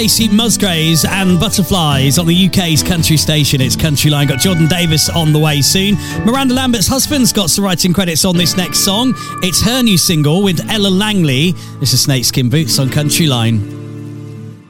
Casey Musgraves and Butterflies on the UK's country station. It's Countryline. Got Jordan Davis on the way soon. Miranda Lambert's husband's got some writing credits on this next song. It's her new single with Ella Langley. This is Snakeskin Boots on Countryline.